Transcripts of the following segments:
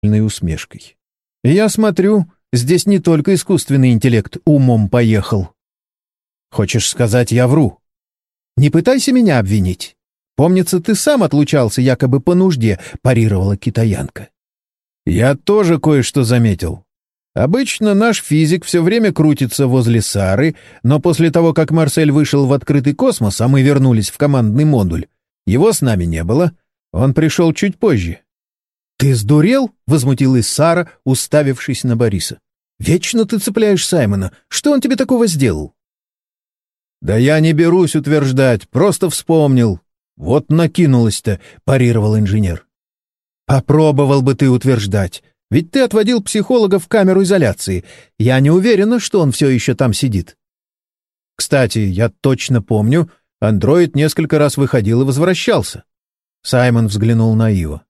усмешкой. «Я смотрю, здесь не только искусственный интеллект умом поехал». «Хочешь сказать, я вру?» «Не пытайся меня обвинить. Помнится, ты сам отлучался якобы по нужде», — парировала китаянка. «Я тоже кое-что заметил. Обычно наш физик все время крутится возле Сары, но после того, как Марсель вышел в открытый космос, а мы вернулись в командный модуль, его с нами не было. Он пришел чуть позже». «Ты сдурел?» — возмутилась Сара, уставившись на Бориса. «Вечно ты цепляешь Саймона. Что он тебе такого сделал?» «Да я не берусь утверждать, просто вспомнил. Вот накинулась-то», — парировал инженер. «Попробовал бы ты утверждать. Ведь ты отводил психолога в камеру изоляции. Я не уверена, что он все еще там сидит». «Кстати, я точно помню, андроид несколько раз выходил и возвращался». Саймон взглянул на Ио.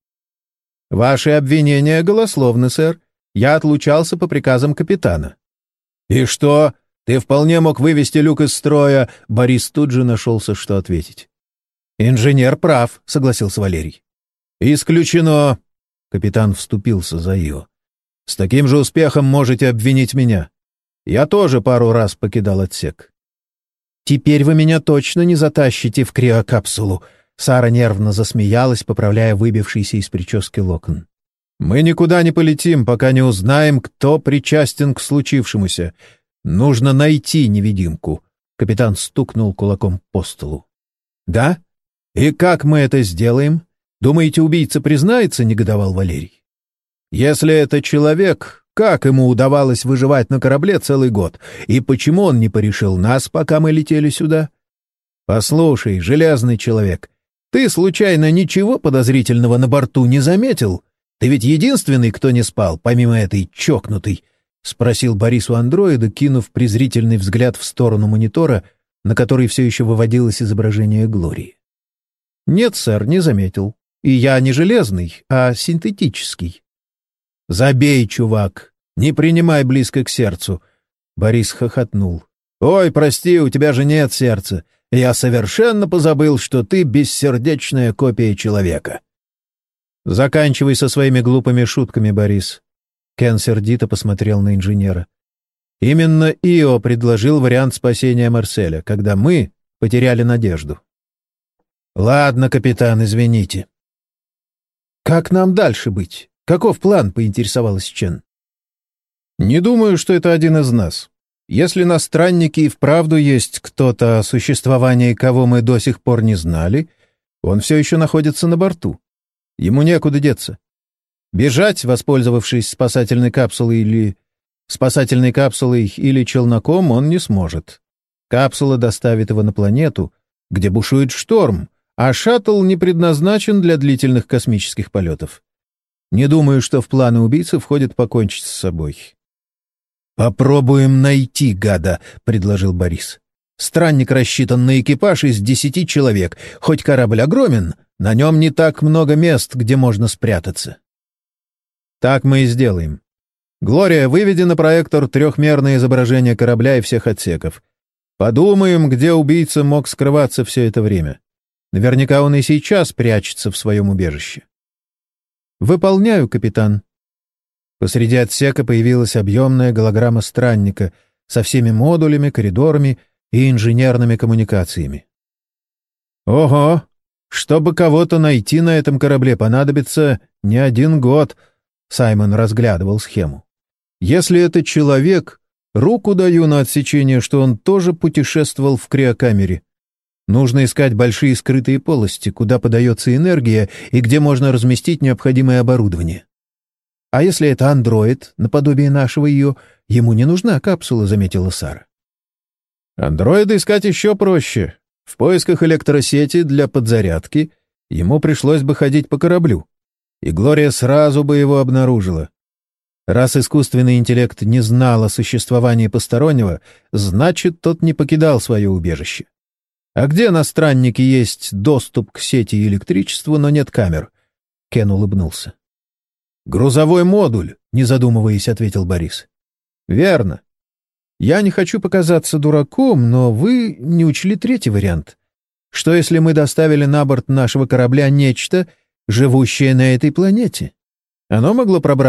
«Ваши обвинения голословны, сэр. Я отлучался по приказам капитана». «И что? Ты вполне мог вывести люк из строя». Борис тут же нашелся, что ответить. «Инженер прав», — согласился Валерий. «Исключено». Капитан вступился за Ио. «С таким же успехом можете обвинить меня. Я тоже пару раз покидал отсек». «Теперь вы меня точно не затащите в криокапсулу», — Сара нервно засмеялась, поправляя выбившийся из прически локон. «Мы никуда не полетим, пока не узнаем, кто причастен к случившемуся. Нужно найти невидимку», — капитан стукнул кулаком по столу. «Да? И как мы это сделаем? Думаете, убийца признается?» — негодовал Валерий. «Если это человек, как ему удавалось выживать на корабле целый год? И почему он не порешил нас, пока мы летели сюда? Послушай, железный человек, ты случайно ничего подозрительного на борту не заметил? Ты ведь единственный, кто не спал, помимо этой чокнутой?» — спросил Борис у андроида, кинув презрительный взгляд в сторону монитора, на который все еще выводилось изображение Глории. «Нет, сэр, не заметил. И я не железный, а синтетический». «Забей, чувак, не принимай близко к сердцу», — Борис хохотнул. «Ой, прости, у тебя же нет сердца. Я совершенно позабыл, что ты бессердечная копия человека». «Заканчивай со своими глупыми шутками, Борис». Кен сердито посмотрел на инженера. «Именно Ио предложил вариант спасения Марселя, когда мы потеряли надежду». «Ладно, капитан, извините». «Как нам дальше быть? Каков план?» — поинтересовалась Чен. «Не думаю, что это один из нас. Если на страннике и вправду есть кто-то, о существовании кого мы до сих пор не знали, он все еще находится на борту. Ему некуда деться. Бежать, воспользовавшись спасательной капсулой или челноком, он не сможет. Капсула доставит его на планету, где бушует шторм, а шаттл не предназначен для длительных космических полетов. Не думаю, что в планы убийцы входит покончить с собой». «Попробуем найти гада», — предложил Борис. «Странник рассчитан на экипаж из 10 человек. Хоть корабль огромен, на нем не так много мест, где можно спрятаться». «Так мы и сделаем. Глория, выведи на проектор трехмерное изображение корабля и всех отсеков. Подумаем, где убийца мог скрываться все это время. Наверняка он и сейчас прячется в своем убежище». «Выполняю, капитан». Посреди отсека появилась объемная голограмма странника со всеми модулями, коридорами и инженерными коммуникациями. «Ого! Чтобы кого-то найти на этом корабле, понадобится не 1 год», — Саймон разглядывал схему. «Если это человек, руку даю на отсечение, что он тоже путешествовал в криокамере. Нужно искать большие скрытые полости, куда подается энергия и где можно разместить необходимое оборудование». «А если это андроид, наподобие нашего ее, ему не нужна капсула», — заметила Сара. «Андроида искать еще проще. В поисках электросети для подзарядки ему пришлось бы ходить по кораблю, и Глория сразу бы его обнаружила. Раз искусственный интеллект не знал о существовании постороннего, значит, тот не покидал свое убежище. А где на страннике есть доступ к сети и электричеству, но нет камер?» Кен улыбнулся. «Грузовой модуль», — не задумываясь, ответил Борис. «Верно. Я не хочу показаться дураком, но вы не учли третий вариант. Что если мы доставили на борт нашего корабля нечто, живущее на этой планете? Оно могло пробраться